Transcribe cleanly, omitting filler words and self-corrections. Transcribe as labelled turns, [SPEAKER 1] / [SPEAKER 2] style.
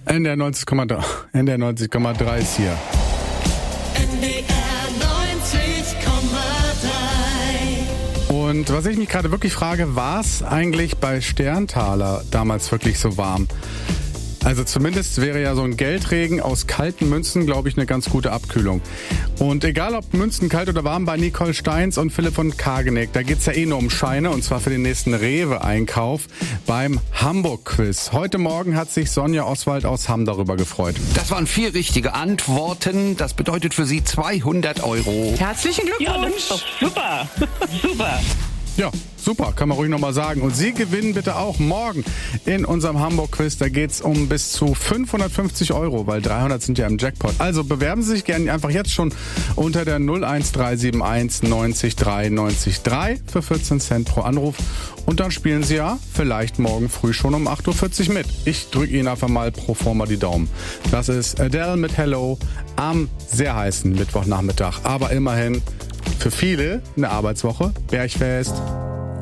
[SPEAKER 1] NDR 90,3. NDR 90,3 ist hier. Und was ich mich gerade wirklich frage, war es eigentlich bei Sterntaler damals wirklich so warm? Also zumindest wäre ja so ein Geldregen aus kalten Münzen, glaube ich, eine ganz gute Abkühlung. Und egal ob Münzen kalt oder warm, bei Nicole Steins und Philipp von Kageneck, da geht's ja nur um Scheine, und zwar für den nächsten Rewe-Einkauf beim Hamburg-Quiz. Heute Morgen hat sich Sonja Oswald aus Hamm darüber gefreut.
[SPEAKER 2] Das waren 4 richtige Antworten. Das bedeutet für Sie 200 €.
[SPEAKER 3] Herzlichen Glückwunsch.
[SPEAKER 4] Ja, das ist doch super. Super.
[SPEAKER 1] Ja, super, kann man ruhig nochmal sagen. Und Sie gewinnen bitte auch morgen in unserem Hamburg-Quiz. Da geht's um bis zu 550 €, weil 300 sind ja im Jackpot. Also bewerben Sie sich gerne einfach jetzt schon unter der 01371 90 3 90 3 für 14 Cent pro Anruf. Und dann spielen Sie ja vielleicht morgen früh schon um 8.40 Uhr mit. Ich drücke Ihnen einfach mal pro forma die Daumen. Das ist Adele mit Hello am sehr heißen Mittwochnachmittag. Aber immerhin für viele eine Arbeitswoche. Bergfest,